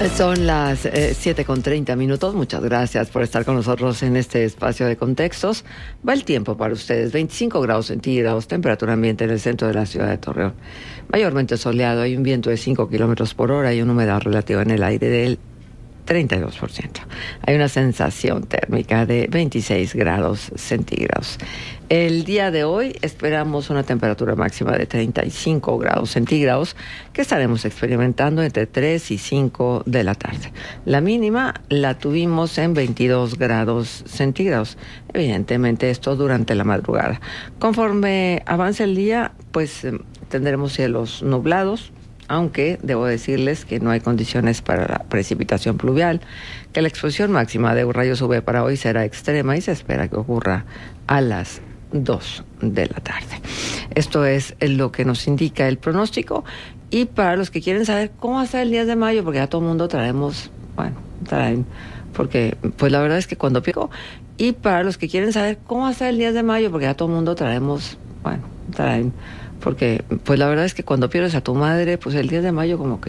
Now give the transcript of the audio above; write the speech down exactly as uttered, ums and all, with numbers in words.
Son las eh, siete con treinta minutos. Muchas gracias por estar con nosotros en este espacio de contextos. Va el tiempo para ustedes. veinticinco grados centígrados, temperatura ambiente en el centro de la ciudad de Torreón. Mayormente soleado, hay un viento de cinco kilómetros por hora y una humedad relativa en el aire del treinta y dos por ciento. Hay una sensación térmica de veintiséis grados centígrados. El día de hoy esperamos una temperatura máxima de treinta y cinco grados centígrados que estaremos experimentando entre tres y cinco de la tarde. La mínima la tuvimos en veintidós grados centígrados. Evidentemente esto durante la madrugada. Conforme avance el día, pues tendremos cielos nublados, aunque debo decirles que no hay condiciones para la precipitación pluvial, que la exposición máxima de rayos U V para hoy será extrema y se espera que ocurra a las dos de la tarde. Esto es lo que nos indica el pronóstico. Y para los que quieren saber cómo va a estar el diez de mayo, porque ya todo el mundo traemos, bueno, traen, porque pues la verdad es que cuando pico, y para los que quieren saber cómo va a estar el diez de mayo, porque ya todo el mundo traemos, bueno, traen, porque pues la verdad es que cuando pierdes a tu madre, pues el diez de mayo como que